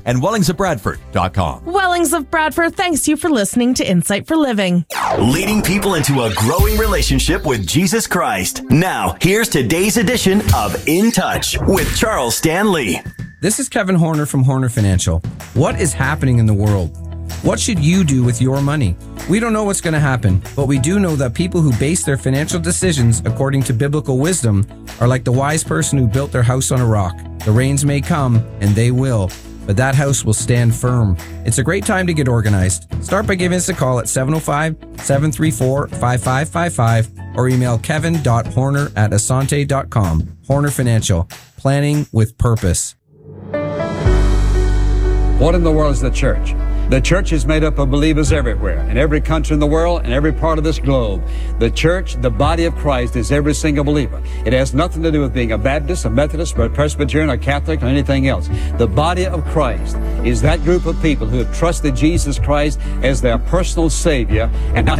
and wellingsofbradford.com. Wellings of Bradford thanks you for listening to Insight for Living. Leading people into a growing relationship with Jesus Christ. Now, here's today's edition of In Touch with Charles Stanley. This is Kevin Horner from Horner Financial. What is happening in the world? What should you do with your money? We don't know what's going to happen, but we do know that people who base their financial decisions according to biblical wisdom are like the wise person who built their house on a rock. The rains may come, and they will, but that house will stand firm. It's a great time to get organized. Start by giving us a call at 705-734-5555 or email kevin.horner@asante.com. Horner Financial, planning with purpose. What in the world is the church? The church is made up of believers everywhere, in every country in the world, in every part of this globe. The church, the body of Christ, is every single believer. It has nothing to do with being a Baptist, a Methodist, a Presbyterian, a Catholic, or anything else. The body of Christ is that group of people who have trusted Jesus Christ as their personal Savior and now